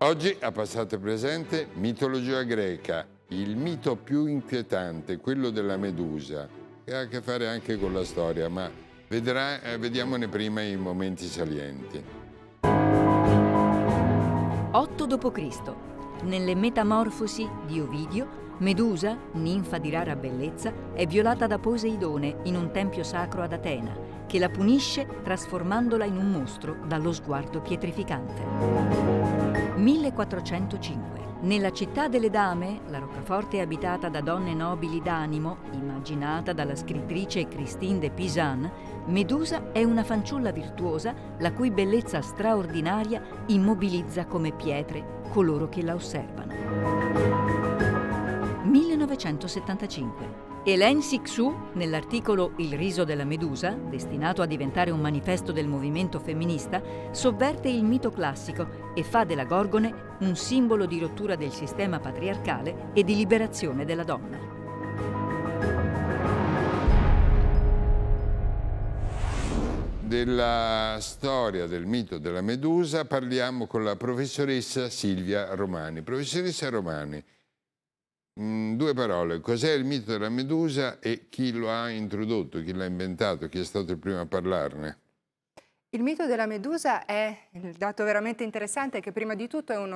Oggi a passato e presente mitologia greca, il mito più inquietante, quello della Medusa, che ha a che fare anche con la storia, ma vediamone prima i momenti salienti. 8 d.C. Nelle Metamorfosi di Ovidio, Medusa, ninfa di rara bellezza, è violata da Poseidone in un tempio sacro ad Atena, che la punisce trasformandola in un mostro dallo sguardo pietrificante. 1405. Nella città delle Dame, la roccaforte abitata da donne nobili d'animo, immaginata dalla scrittrice Christine de Pisan, Medusa è una fanciulla virtuosa la cui bellezza straordinaria immobilizza come pietre coloro che la osservano. 1975. Hélène Cixous, nell'articolo Il riso della Medusa, destinato a diventare un manifesto del movimento femminista, sovverte il mito classico e fa della Gorgone un simbolo di rottura del sistema patriarcale e di liberazione della donna. Della storia del mito della Medusa parliamo con la professoressa Silvia Romani. Professoressa Romani, due parole, cos'è il mito della Medusa e chi lo ha introdotto, chi l'ha inventato, chi è stato il primo a parlarne? Il mito della Medusa è il dato veramente interessante che prima di tutto è uno